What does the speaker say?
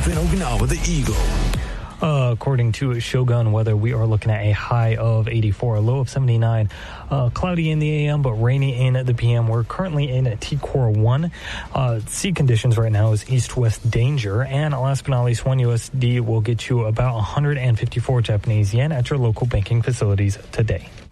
up in Okinawa, the Eagle. According to Shogun Weather, we are looking at a high of 84, a low of 79. Cloudy in the AM, but rainy in the PM. We're currently in T-Core 1. Sea conditions right now is east-west danger. And last but not least, 1 USD will get you about 154 Japanese yen at your local banking facilities today.